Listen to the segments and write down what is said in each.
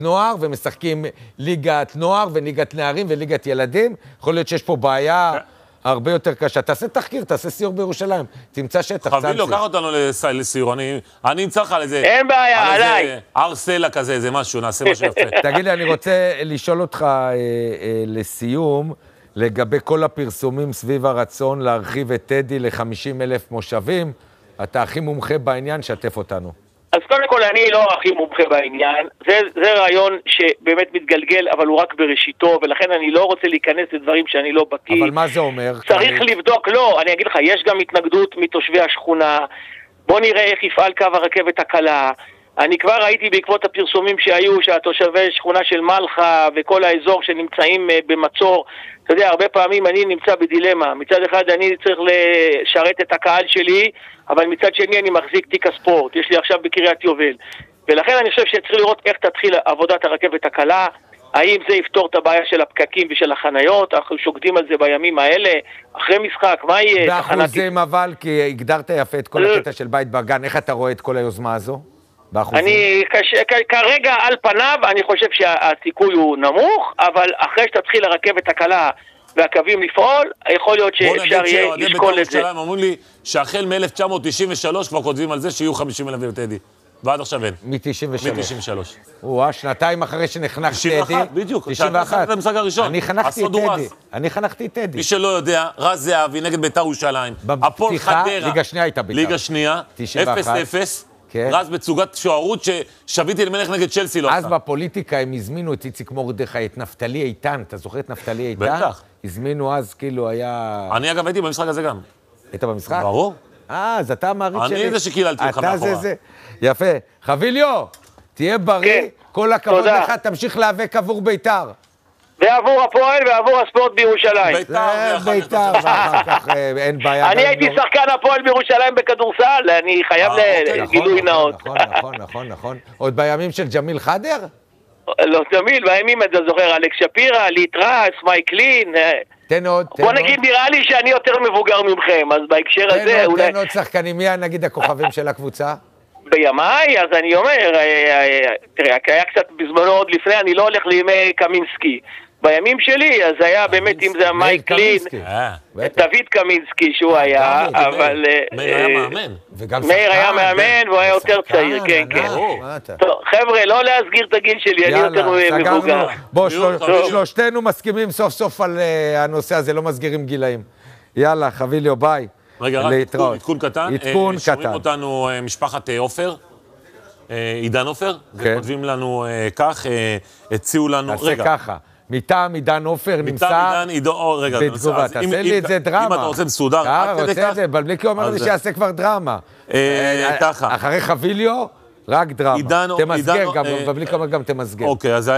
נוער ומשחקים ליגת נוער וליגת נערים וליגת ילדים. יכול להיות שיש פה בעיה הרבה יותר קשה. תעשה תחקיר, תעשה סיור בירושלים. תמצא שטח, צאנצי. חביב, לוקח אותנו לסיור. אני אמצא לך על איזה... אין בעיה, עליי. הר סלע כזה, איזה משהו, נעשה משהו יפה. תגיד לי, אני רוצה לשאול אותך לסיום, לגבי כל הפרסומים סביב הרצון להרחיב את טדי ל-50,000 מושבים. אתה הכי מומחה בעניין, שתף אותנו. אז קודם כל, אני לא הכי מומחה בעניין. זה רעיון שבאמת מתגלגל, אבל הוא רק בראשיתו, ולכן אני לא רוצה להיכנס לדברים שאני לא בקיא. אבל מה זה אומר? צריך לבדוק, לא, אני אגיד לך, יש גם התנגדות מתושבי השכונה. בוא נראה איך יפעל קו הרכבת הקלה. אני כבר ראיתי בעקבות הפרסומים שהיו, שהתושבי שכונה של מלחה וכל האזור שנמצאים במצור, אתה יודע, הרבה פעמים אני נמצא בדילמה. מצד אחד אני צריך לשרת את הקהל שלי, אבל מצד שני אני מחזיק תיק הספורט. יש לי עכשיו בקריית יובל. ולכן אני חושב שצריך לראות איך תתחיל עבודת הרכבת הקלה, האם זה יפתור את הבעיה של הפקקים ושל החניות. אנחנו שוקדים על זה בימים האלה, אחרי משחק, מה יהיה? באחוזים אבל, כי הגדרת יפה את כל הקטע של בית בגן, איך אתה רואה את כל היוזמה הזו? אני כרגע על פניו אני חושב שהסיכוי הוא נמוך, אבל אחרי שתתחיל הרכבת הקלה והקווים לפעול, יכול להיות שאפשר יהיה לשקול את זה. אמרו לי שהחל מ-1993 כבר כותבים על זה שיהיו 50,000 בטדי, ועד עכשיו אין. מ-93. שנתיים אחרי שנחנך טדי. 91, בדיוק. 91. זה המשחק הראשון. אני חנכתי טדי. מי שלא יודע, רז זהבי נגד בית"ר ירושלים. הפועל חדרה. ליגה שנייה הייתה בית"ר. ליגה שנייה, 0-0. רז בצוגת שוערות ששביתי למלך נגד צ'לסי לא עשה. אז בפוליטיקה הם הזמינו את איציק מרדכי, את נפתלי איתן. אתה זוכר את נפתלי איתן? בטח. הזמינו אז, כאילו היה... אני אגב הייתי במשחק הזה גם. היית במשחק? ברור. אז אתה מעריץ שלי. אני זה שקיללתי לך מאחורה. יפה. חביליו, תהיה בריא, כל הכבוד לך, תמשיך להיאבק עבור בית"ר. ועבור הפועל ועבור הספורט בירושלים. בית"ר, ואחר כך אין בעיה. אני הייתי שחקן הפועל בירושלים בכדורסל, אני חייב לגילוי נאות. נכון. עוד בימים של ג'מיל חדר? לא, ג'מיל, בימים אתה זוכר, אלכס שפירא, ליטרס, מייק לין. תן עוד. בוא נגיד, נראה לי שאני יותר מבוגר ממכם, אז בהקשר הזה אולי... תן עוד שחקנים, מי נגיד הכוכבים של הקבוצה? בימיי, אז אני אומר, תראה, היה קצת בזמנו עוד לפני, אני לא הולך לימי קמינסקי. בימים שלי, אז היה באמת, אם זה מייק לין, דוד קמינסקי שהוא היה, אבל... מאיר היה מאמן. מאיר היה מאמן, והוא היה יותר צעיר, כן. טוב, חבר'ה, לא להסגיר את הגיל שלי, אני יותר מבוגר. בוא, שלושתנו מסכימים סוף סוף על הנושא הזה, לא מסגירים גילאים. יאללה, חביליו, ביי. רגע, רק עדכון קטן. שומעים אותנו משפחת עופר, עידן עופר, וכותבים לנו כך, הציעו לנו... תעשה ככה. מטעם עידן עופר נמסר בתגובה. תעשה לי את זה דרמה. אם אתה רוצה מסודר, רוצה את זה, בלבליקי אומר לי שיעשה כבר דרמה. ככה. אחרי חביליו, רק דרמה. תמסגר גם, בלבליקי אומר גם תמסגר. אוקיי, אז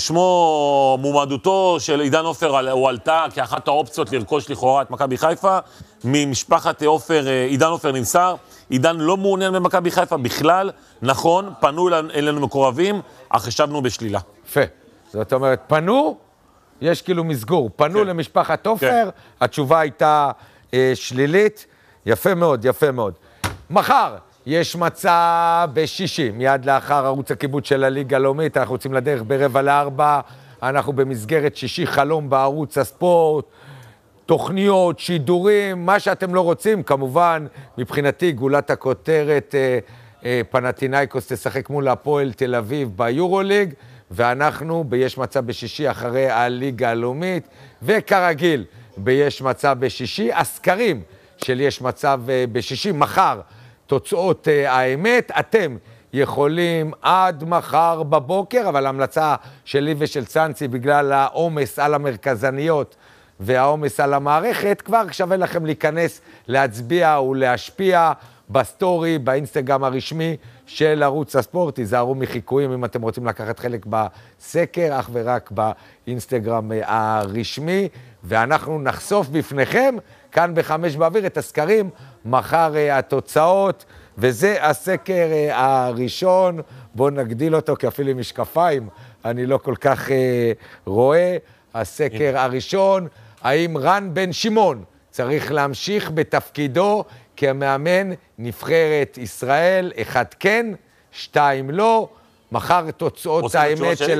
שמו, מועמדותו של עידן עופר הועלתה כאחת האופציות לרכוש לכאורה את מכבי חיפה. ממשפחת עופר, עידן עופר נמסר. עידן לא מעוניין במכבי חיפה בכלל. נכון, פנו אלינו מקורבים, אך חשבנו בשלילה. יפה. זאת אומרת, פנו, יש כאילו מסגור, פנו למשפחת עופר, התשובה הייתה שלילית, יפה מאוד, יפה מאוד. מחר יש מצע בשישי, מיד לאחר ערוץ הכיבוד של הליגה הלאומית, אנחנו יוצאים לדרך ב15:45, אנחנו במסגרת שישי חלום בערוץ הספורט, תוכניות, שידורים, מה שאתם לא רוצים, כמובן, מבחינתי גולת הכותרת, פנתינייקוס תשחק מול הפועל תל אביב ביורוליג, ואנחנו ביש מצע בשישי אחרי הליגה הלאומית, וכרגיל ביש מצע בשישי, הסקרים של יש מצע בשישי, מחר תוצאות האמת, אתם יכולים עד מחר בבוקר, אבל ההמלצה שלי ושל צאנצי בגלל העומס על המרכזניות והעומס על המערכת, כבר שווה לכם להיכנס, להצביע ולהשפיע בסטורי, באינסטגרם הרשמי של ערוץ הספורט. תיזהרו מחיקויים אם אתם רוצים לקחת חלק בסקר, אך ורק באינסטגרם הרשמי, ואנחנו נחשוף בפניכם כאן ב5 באוויר את הסקרים, מחר התוצאות, וזה הסקר הראשון. בואו נגדיל אותו, כי אפילו עם משקפיים אני לא כל כך רואה. הסקר הראשון, האם רן בן שמעון צריך להמשיך בתפקידו כמאמן נבחרת ישראל? 1 כן, 2 לא. מחר תוצאות האמת של